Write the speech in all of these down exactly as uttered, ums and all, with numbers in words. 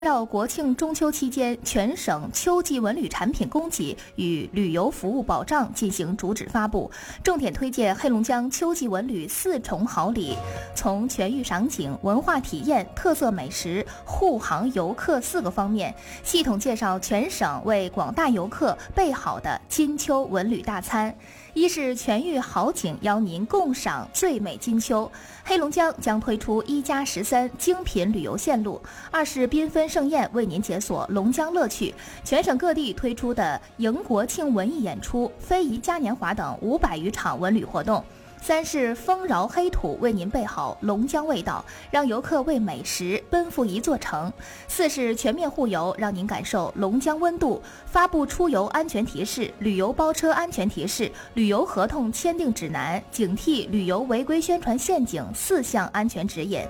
到国庆中秋期间，全省秋季文旅产品供给与旅游服务保障进行主旨发布，重点推荐黑龙江秋季文旅四重好礼，从全域赏景、文化体验、特色美食、护航游客四个方面，系统介绍全省为广大游客备好的金秋文旅大餐。一是全域好景邀您共赏最美金秋，黑龙江将推出一加十三精品旅游线路；二是缤纷盛宴为您解锁龙江乐趣，全省各地推出的迎国庆文艺演出、非遗嘉年华等五百余场文旅活动。三是丰饶黑土为您备好龙江味道，让游客为美食奔赴一座城。四是全面护游，让您感受龙江温度，发布出游安全提示、旅游包车安全提示、旅游合同签订指南，警惕旅游违规宣传陷阱四项安全指引。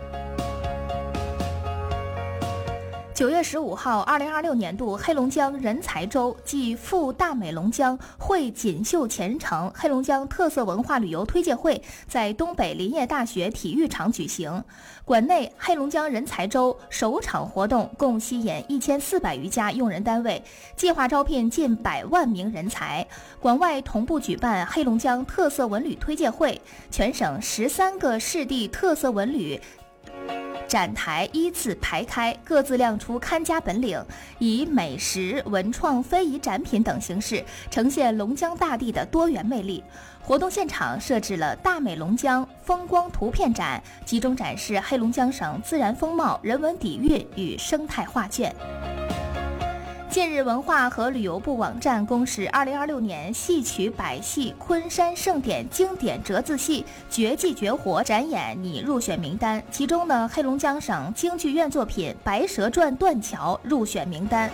九月十五号，二零二六年度黑龙江人才周暨赴大美龙江会锦绣前程黑龙江特色文化旅游推介会在东北林业大学体育场举行。馆内黑龙江人才周首场活动共吸引一千四百余家用人单位，计划招聘近百万名人才。馆外同步举办黑龙江特色文旅推介会，全省十三个市地特色文旅展台依次排开，各自亮出看家本领，以美食、文创、非遗展品等形式呈现龙江大地的多元魅力。活动现场设置了大美龙江风光图片展，集中展示黑龙江省自然风貌、人文底蕴与生态画卷。近日，文化和旅游部网站公示二零二六年戏曲百戏昆山盛典经典折子戏绝技绝活展演拟入选名单，其中呢，黑龙江省京剧院作品《白蛇传》断桥入选名单。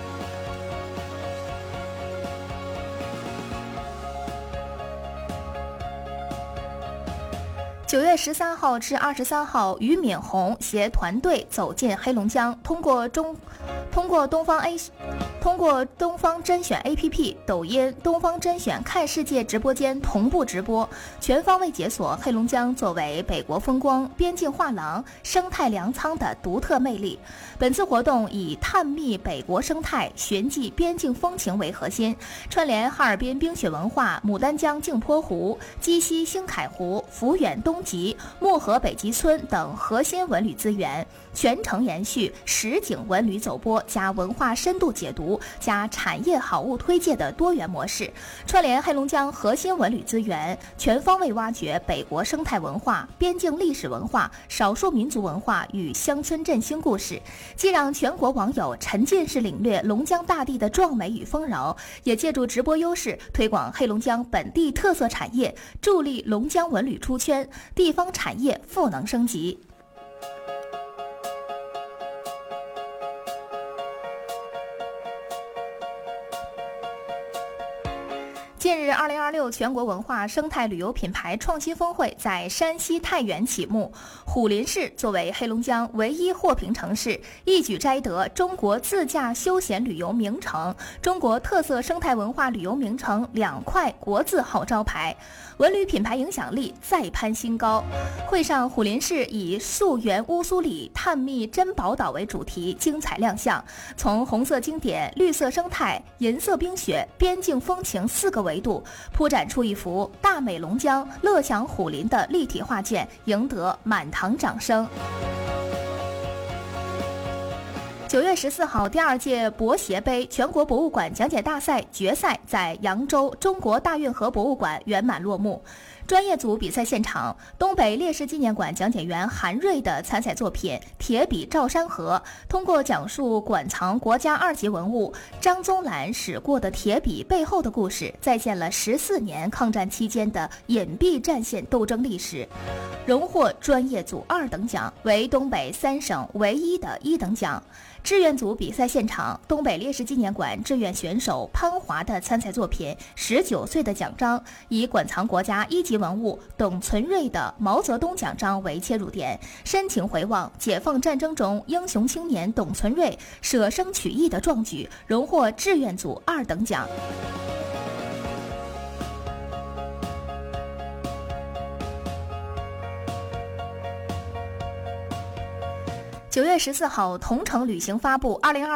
九月十三号至二十三号，俞敏洪携团队走进黑龙江，通过中通过东方 A 通过东方甄选 A P P、抖音、东方甄选看世界直播间同步直播，全方位解锁黑龙江作为北国风光、边境画廊、生态粮仓的独特魅力。本次活动以探秘北国生态、寻迹边境风情为核心，串联哈尔滨冰雪文化、牡丹江镜泊湖、鸡西星凯湖、抚远东极、漠河北极村等核心文旅资源，全程延续实景文旅走播加文化深度解读加产业好物推介的多元模式，串联黑龙江核心文旅资源，全方位挖掘北国生态文化、边境历史文化、少数民族文化与乡村振兴故事，既让全国网友沉浸式领略龙江大地的壮美与丰饶，也借助直播优势推广黑龙江本地特色产业，助力龙江文旅出圈，地方产业赋能升级。近日，二零二六全国文化生态旅游品牌创新峰会在山西太原启幕。虎林市作为黑龙江唯一获评城市，一举摘得中国自驾休闲旅游名城、中国特色生态文化旅游名城两块国字号招牌，文旅品牌影响力再攀新高。会上，虎林市以溯源乌苏里、探秘珍宝岛为主题，精彩亮相，从红色经典、绿色生态、银色冰雪、边境风情四个维度铺展出一幅大美龙江、乐享虎林的立体画卷，赢得满堂掌声。九月十四号，第二届博协杯全国博物馆讲解大赛决赛在扬州中国大运河博物馆圆满落幕。专业组比赛现场，东北烈士纪念馆讲解员韩瑞的参赛作品《铁笔照山河》，通过讲述馆藏国家二级文物张宗兰使过的铁笔背后的故事，再现了十四年抗战期间的隐蔽战线斗争历史，荣获专业组二等奖，为东北三省唯一的一等奖。志愿组比赛现场，东北烈士纪念馆志愿选手潘华的参赛作品《十九岁的奖章》，以馆藏国家一级文物董存瑞的毛泽东奖章为切入点，深情回望解放战争中英雄青年董存瑞舍生取义的壮举，荣获志愿组二等奖。 九月十四号，同程旅行发布二零二